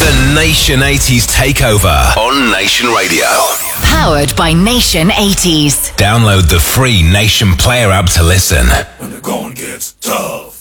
The Nation 80s Takeover on Nation Radio. Powered by Nation 80s. Download the free Nation Player app to listen. When the going gets tough.